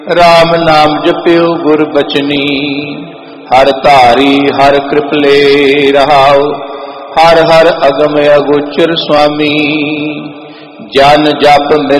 राम नाम जप्यो गुर बचनी, हर धारी हर कृपले रहाओ। हर हर अगम अगोचर स्वामी, जन जप मिल